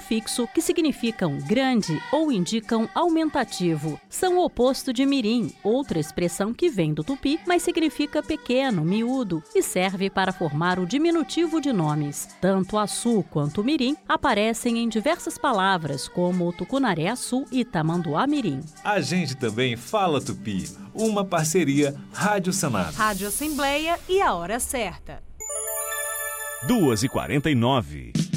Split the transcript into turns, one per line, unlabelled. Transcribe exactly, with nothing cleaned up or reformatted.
sufixo que significam grande ou indicam aumentativo. São o oposto de mirim, outra expressão que vem do tupi, mas significa pequeno, miúdo e serve para formar o diminutivo de nomes. Tanto açu quanto mirim aparecem em diversas palavras, como tucunaré-açu e tamanduá-mirim.
A gente também fala tupi, uma parceria Rádio Sanab.
Rádio Assembleia e a hora certa.
duas e quarenta e nove.